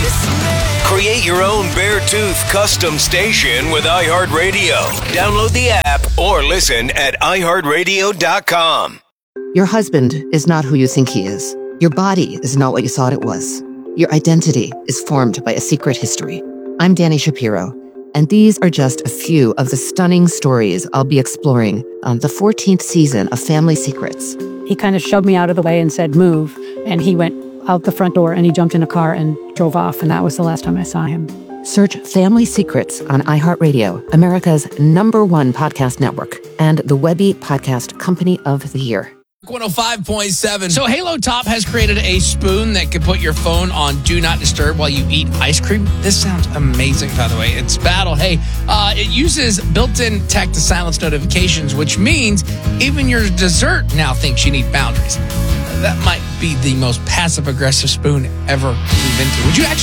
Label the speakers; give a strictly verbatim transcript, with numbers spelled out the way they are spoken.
Speaker 1: Create your own Beartooth custom station with iHeartRadio. Download the app or listen at i heart radio dot com.
Speaker 2: Your husband is not who you think he is. Your body is not what you thought it was. Your identity is formed by a secret history. I'm Danny Shapiro, and these are just a few of the stunning stories I'll be exploring on the fourteenth season of Family Secrets.
Speaker 3: He kind of shoved me out of the way and said, move. And he went out the front door and he jumped in a car and drove off. And that was the last time I saw him.
Speaker 2: Search Family Secrets on iHeartRadio, America's number one podcast network, and the Webby Podcast Company of the Year.
Speaker 4: one oh five point seven. So Halo Top has created a spoon that can put your phone on Do Not Disturb while you eat ice cream. This sounds amazing, by the way. It's Battle. Hey, uh, it uses built-in tech to silence notifications, which means even your dessert now thinks you need boundaries. That might be the most passive-aggressive spoon ever invented. Would you actually